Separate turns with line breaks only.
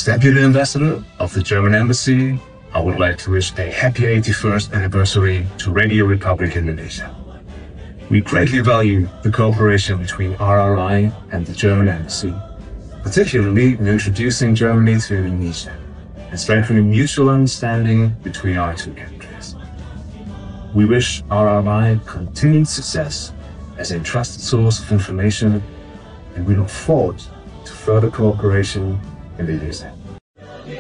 As Deputy Ambassador of the German Embassy, I would like to wish a happy 81st anniversary to Radio Republic Indonesia. We greatly value the cooperation between RRI and the German Embassy, particularly in introducing Germany to Indonesia and strengthening mutual understanding between our two countries. We wish RRI continued success as a trusted source of information, and we look forward to further cooperation in the years ahead.